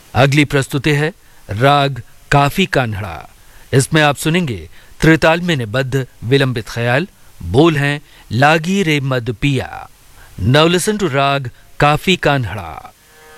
अगली प्रस्तुति है राग काफी कान्हड़ा। इसमें आप सुनेंगे त्रिताल में निबद्ध विलंबित ख्याल। बोल हैं लागी रे मद पिया। नाउ लिसन टू राग काफी कान्हड़ा।